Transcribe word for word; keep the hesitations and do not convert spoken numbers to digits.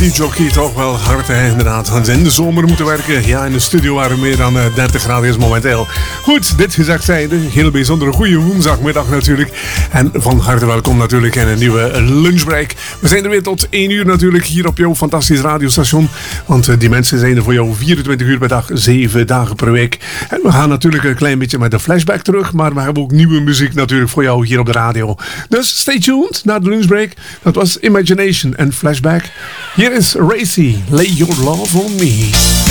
Die jockey toch wel hard, hè, inderdaad. In de zomer moeten werken. Ja, in de studio waren meer dan uh, dertig graden is momenteel. Goed, dit gezegd zijnde, heel bijzondere goede woensdagmiddag natuurlijk. En van harte welkom natuurlijk in een nieuwe lunchbreak. We zijn er weer tot één uur natuurlijk hier op jouw fantastisch radiostation. Want uh, die mensen zijn er voor jou vierentwintig uur per dag, zeven dagen per week. En we gaan natuurlijk een klein beetje met de flashback terug. Maar we hebben ook nieuwe muziek natuurlijk voor jou hier op de radio. Dus stay tuned naar de lunchbreak. Dat was Imagination en Flashback. Hier is Racy, Lay Your Love on Me.